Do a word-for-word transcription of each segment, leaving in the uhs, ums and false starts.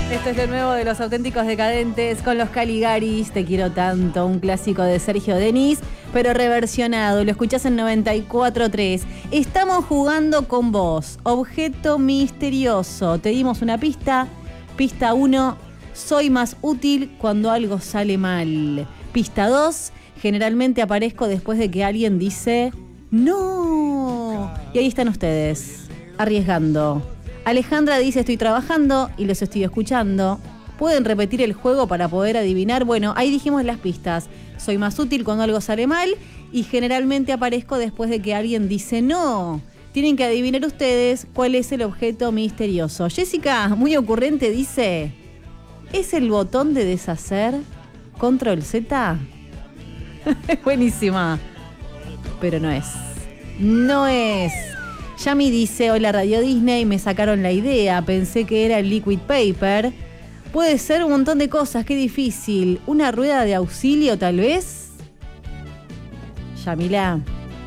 Esto es lo nuevo de Los Auténticos Decadentes con los Caligaris. Te quiero tanto, un clásico de Sergio Denis, pero reversionado. Lo escuchás en noventa y cuatro punto tres. Estamos jugando con vos. Objeto misterioso. Te dimos una pista. Pista uno. Soy más útil cuando algo sale mal. Pista dos. Generalmente aparezco después de que alguien dice ¡no! Y ahí están ustedes, arriesgando. Alejandra dice: estoy trabajando y los estoy escuchando. ¿Pueden repetir el juego para poder adivinar? Bueno, ahí dijimos las pistas. Soy más útil cuando algo sale mal y generalmente aparezco después de que alguien dice no. Tienen que adivinar ustedes cuál es el objeto misterioso. Jessica, muy ocurrente, dice: ¿es el botón de deshacer? Control Z. Es buenísima. Pero no es. No es. Yami dice: hola Radio Disney, me sacaron la idea, pensé que era el liquid paper. Puede ser un montón de cosas, qué difícil. ¿Una rueda de auxilio tal vez? Yamila.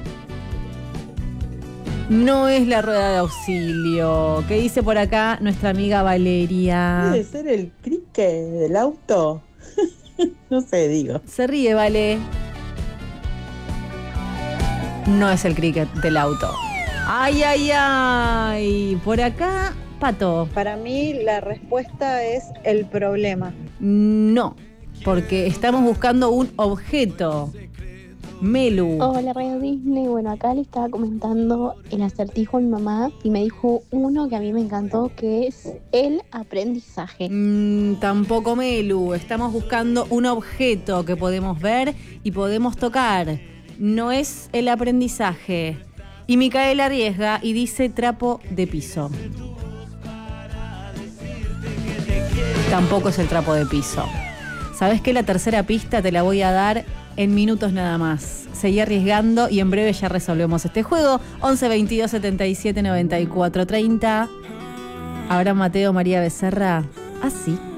No es la rueda de auxilio. ¿Qué dice por acá nuestra amiga Valeria? ¿Puede ser el cricket del auto? No sé, digo. Se ríe, Vale. No es el cricket del auto. Ay, ay, ay. Por acá, Pato. Para mí la respuesta es el problema. No, porque estamos buscando un objeto. Melu. Hola Radio Disney, bueno, acá le estaba comentando el acertijo a mi mamá y me dijo uno que a mí me encantó, que es el aprendizaje. Mm, tampoco Melu, estamos buscando un objeto que podemos ver y podemos tocar. No es el aprendizaje. Y Micaela arriesga y dice trapo de piso. Tampoco es el trapo de piso. ¿Sabes qué? La tercera pista te la voy a dar en minutos nada más. Seguí arriesgando y en breve ya resolvemos este juego. once veintidós setenta y siete noventa y cuatro treinta. Abraham Mateo, María Becerra. Así.